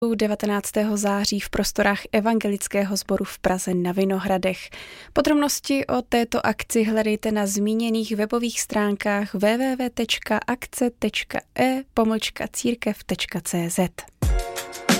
19. září v prostorách Evangelického sboru v Praze na Vinohradech. Podrobnosti o této akci hledejte na zmíněných webových stránkách www.akce.e-církev.cz.